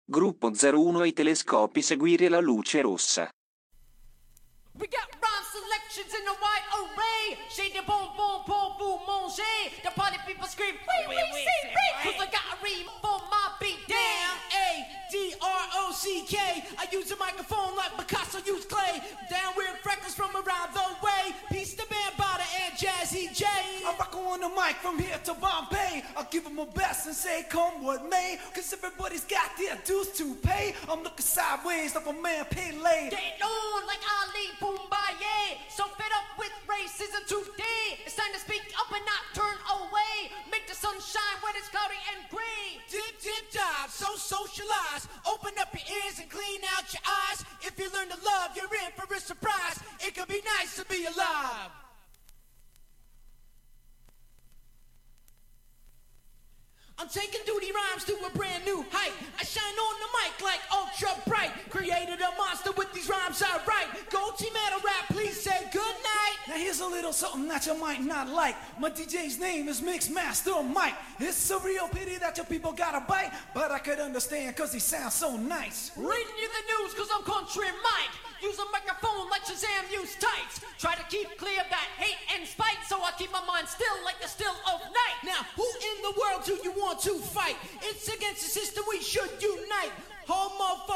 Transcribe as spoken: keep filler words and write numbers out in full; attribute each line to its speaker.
Speaker 1: Gruppo zero uno ai telescopi seguire la luce rossa.
Speaker 2: We got rhyme selections in a wide array. Shade the boom, boom, boom, boom, manger. The party people scream, wait, wait, wait, say, wait. Cause I got a ream for my beat. Damn, A D R O C K. I use a microphone like Picasso used clay. Down with freckles from around the way. Peace to Band Bada and Jazzy J.
Speaker 3: I rock on the mic from here to Bombay. I'll give them my best and say come what may. Cause everybody's got their dues to pay. I'm looking sideways like a man paid late.
Speaker 2: Getting on like Ali Boombaye. So fed up with racism today. It's time to speak up and not turn away. Make the sun shine when it's cloudy and gray.
Speaker 4: Dip, dip, dive, so socialized. Open up your ears and clean out your eyes. If you learn to love, you're in for a surprise. It could be nice to be alive. I'm taking duty rhymes to a brand new height. I shine on the mic like ultra bright. Created a monster with these rhymes I write. Go team metal rap, please say good night.
Speaker 3: Now here's a little something that you might not like. My D J's name is Mixmaster Mike. It's a real pity that your people gotta bite, but I could understand cause he sounds so nice.
Speaker 2: Reading you the news cause I'm country Mike. Use a microphone like Shazam use tights. Try to keep clear that hate and spite, so I keep my mind still like the still of night.
Speaker 4: Now, who in the world do you want to fight? It's against the system, we should unite. Homo